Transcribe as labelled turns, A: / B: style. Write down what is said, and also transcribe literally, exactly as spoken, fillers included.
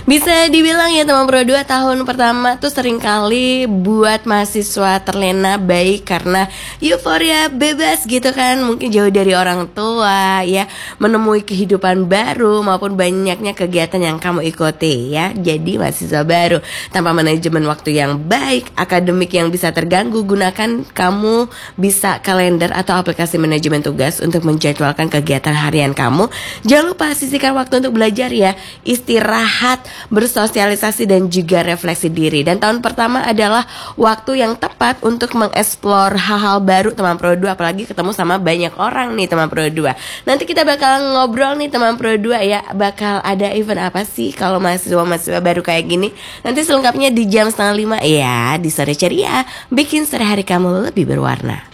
A: Bisa dibilang ya teman Pro dua, tahun pertama tuh seringkali buat mahasiswa terlena baik karena euforia bebas gitu kan, mungkin jauh dari orang tua ya, menemui kehidupan baru maupun banyaknya kegiatan yang kamu ikuti ya. Jadi mahasiswa baru tanpa manajemen waktu yang baik, akademik yang bisa terganggu, gunakan kamu bisa kalender atau aplikasi manajemen tugas untuk menjadwalkan kegiatan harian kamu. Jangan lupa sisihkan waktu untuk belajar ya, istirahat, bersosialisasi dan juga refleksi diri. Dan tahun pertama adalah waktu yang tepat untuk mengeksplor hal-hal baru teman Pro dua, apalagi ketemu sama banyak orang nih teman Pro dua. Nanti kita bakal ngobrol nih teman Pro dua ya, bakal ada event apa sih kalau mahasiswa-mahasiswa baru kayak gini. Nanti selengkapnya di jam setengah lima ya, di Sore Ceria, bikin sore hari kamu lebih berwarna.